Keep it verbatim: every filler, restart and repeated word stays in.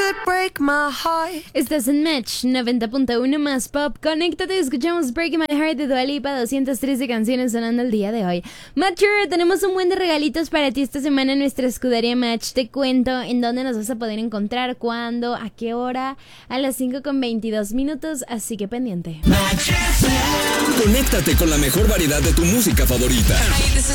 could break my heart. Estás en Match noventa punto uno más pop. Conéctate, escuchamos Breaking My Heart de Dua Lipa, doscientas trece canciones sonando el día de hoy. Matcher, tenemos un buen de regalitos para ti esta semana en nuestra escudería Match. Te cuento en dónde nos vas a poder encontrar, cuándo, a qué hora, a las cinco con veintidós minutos, así que pendiente. Conéctate con la mejor variedad de tu música favorita. Hey, this is